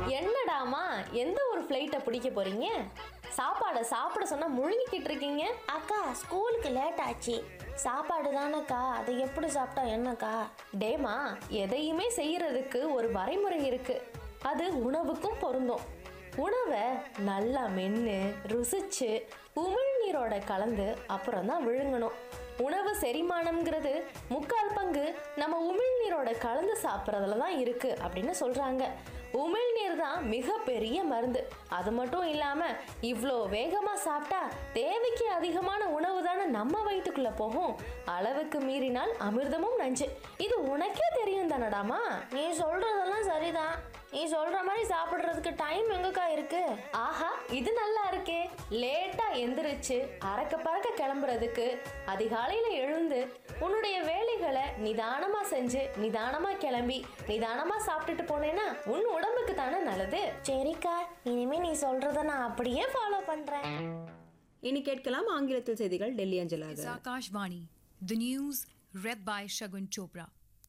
என்னடாமா எந்த ஒரு ஃப்ளைட்டை பிடிக்க போறீங்க? சாப்பாடை சாப்பிட சொன்னா முழுங்கிக்கிட்டு இருக்கீங்க. அக்கா ஸ்கூலுக்கு லேட் ஆச்சு. சாப்பாடு தானேக்கா, அதை எப்படி சாப்பிட்டா என்னக்கா? டேமா, எதையுமே செய்யறதுக்கு ஒரு வரைமுறை இருக்கு. அது உணவுக்கும் பொருந்தும். உணவை நல்லா மென்று ருசிச்சு உமிழ்நீரோட கலந்து அப்புறம் தான் விழுங்கணும். உணவு செரிமானம்ங்கிறது 3/4 பங்கு நம்ம உமிழ்நீரோட கலந்து சாப்பிட்றதுல தான் இருக்கு அப்படின்னு சொல்றாங்க. உமிழ்நீர் தான் மிகப்பெரிய மருந்து. அது மட்டும் இல்லாம இவ்வளோ வேகமா சாப்பிட்டா தேவைக்கு அதிகமான உணவு தானே நம்ம வயிற்றுக்குள்ள போகும். அளவுக்கு மீறினால் அமிர்தமும் நஞ்சு. இது உனக்கே தெரியும் தானடாமா? நீ சொல்றதெல்லாம் சரிதான். நீ சொல்ற மாதிரி சாப்பிடுறதுக்கு டைம் எங்கக்கா இருக்கு? ஆஹா, இது நல்லா இருக்கே. லேட்டா எந்திரிச்சு அறக்க பறக்க கிளம்புறதுக்கு அதிகாலையில எழுந்து உன்னுடைய வேலைகளை நிதானமா செஞ்சு நிதானமா கிளம்பி நிதானமா சாப்பிட்டுட்டு போனேன்னா உன் உடம்புக்கு தானே நல்லது. சரிக்கா, இனிமே நீ சொல்றத நான் அப்படியே ஃபாலோ பண்றேன். இனி கேட்கலாம் ஆங்கிலத்தில் செய்திகள் டெல்லி அஞ்சலாக. Akashvani. The news read by Shagun Chopra.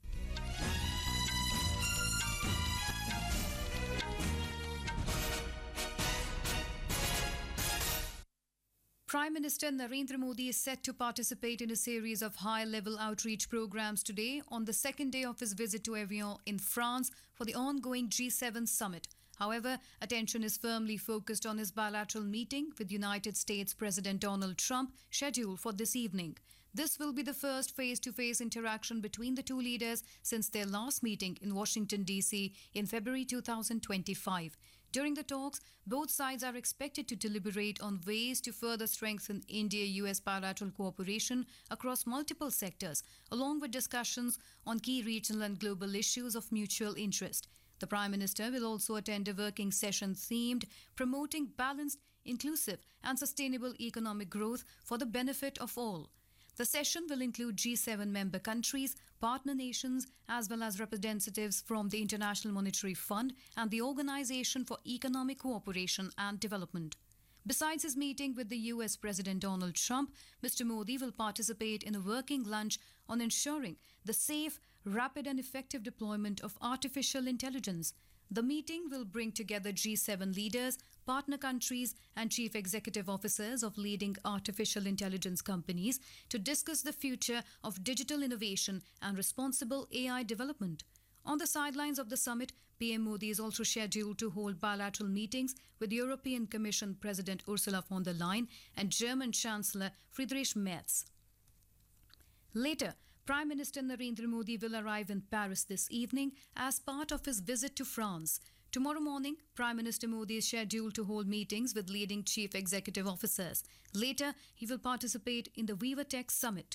Prime Minister Narendra Modi is set to participate in a series of high-level outreach programs today on the second day of his visit to Evian in France for the ongoing G7 summit. However, attention is firmly focused on his bilateral meeting with United States President Donald Trump scheduled for this evening. This will be the first face-to-face interaction between the two leaders since their last meeting in Washington, D.C. in February 2025. During the talks, both sides are expected to deliberate on ways to further strengthen India-US bilateral cooperation across multiple sectors, along with discussions on key regional and global issues of mutual interest. The Prime Minister will also attend a working session themed promoting balanced, inclusive and sustainable economic growth for the benefit of all. The session will include G7 member countries, partner nations, as well as representatives from the International Monetary Fund and the Organization for Economic Cooperation and Development. Besides his meeting with the US President Donald Trump, Mr. Modi will participate in a working lunch on ensuring the safe, rapid and effective deployment of artificial intelligence. The meeting will bring together G7 leaders, partner countries and chief executive officers of leading artificial intelligence companies to discuss the future of digital innovation and responsible AI development. On the sidelines of the summit, PM Modi is also scheduled to hold bilateral meetings with European Commission President Ursula von der Leyen and German Chancellor Friedrich Merz. Later, Prime Minister Narendra Modi will arrive in Paris this evening as part of his visit to France. Tomorrow morning, Prime Minister Modi is scheduled to hold meetings with leading chief executive officers. Later, he will participate in the VivaTech Summit.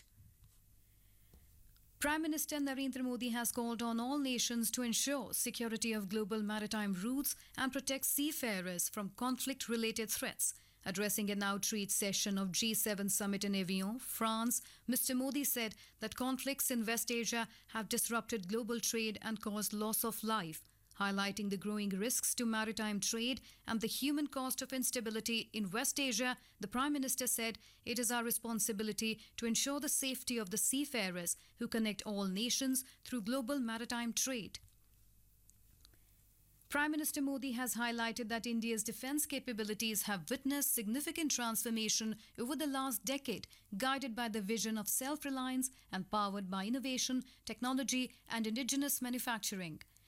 Prime Minister Narendra Modi has called on all nations to ensure security of global maritime routes and protect seafarers from conflict-related threats. Addressing an outreach session of G7 summit in Evian, France, Mr. Modi said that conflicts in West Asia have disrupted global trade and caused loss of life. Highlighting the growing risks to maritime trade and the human cost of instability in West Asia, the Prime Minister said it is our responsibility to ensure the safety of the seafarers who connect all nations through global maritime trade. Prime Minister Modi has highlighted that India's defence capabilities have witnessed significant transformation over the last decade, guided by the vision of self-reliance and powered by innovation, technology and indigenous manufacturing.